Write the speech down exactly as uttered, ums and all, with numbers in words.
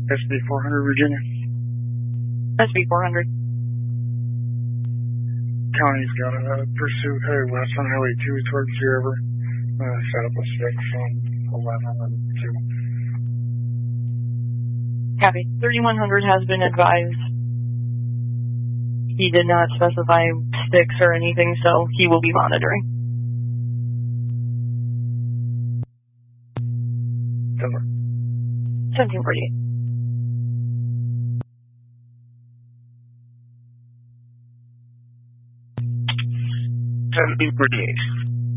S B four hundred, Virginia. S B four hundred. County's got a pursuit headed west on Highway two towards the river. Uh, set up a six on eleven and two. Copy. thirty-one hundred has been advised. He did not specify sticks or anything, so he will be monitoring. Denver. seventeen forty-eight. seventeen forty-eight.